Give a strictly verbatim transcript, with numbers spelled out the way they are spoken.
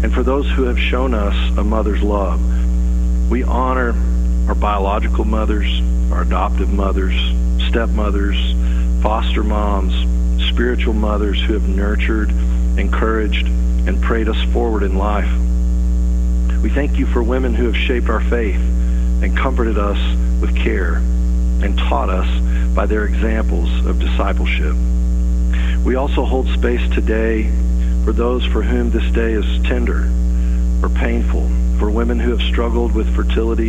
and for those who have shown us a mother's love. We honor our biological mothers, our adoptive mothers, stepmothers, foster moms, spiritual mothers who have nurtured, encouraged, and prayed us forward in life. We thank you for women who have shaped our faith and comforted us with care and taught us by their examples of discipleship. We also hold space today for those for whom this day is tender or painful, for women who have struggled with fertility